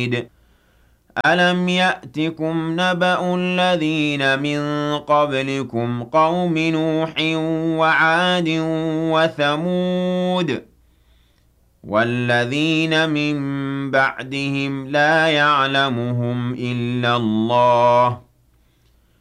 شَدِيدٍ أَلَمْ يَأْتِكُمْ نَبَأُ الَّذِينَ مِن قَبْلِكُمْ قَوْمِ نُوحٍ وَعَادٍ وَثَمُودَ وَالَّذِينَ مِن بَعْدِهِمْ لَا يَعْلَمُهُمْ إِلَّا اللَّهُ